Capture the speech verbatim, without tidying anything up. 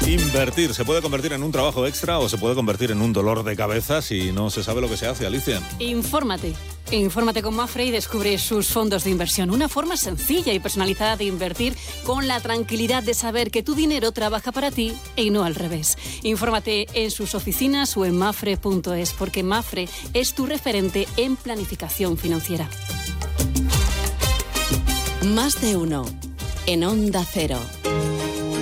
Invertir se puede convertir en un trabajo extra o se puede convertir en un dolor de cabeza si no se sabe lo que se hace, Alicia. Infórmate. Infórmate con Mapfre y descubre sus fondos de inversión. Una forma sencilla y personalizada de invertir con la tranquilidad de saber que tu dinero trabaja para ti y no al revés. Infórmate en sus oficinas o en mapfre punto es, porque Mapfre es tu referente en planificación financiera. Más de uno en Onda Cero.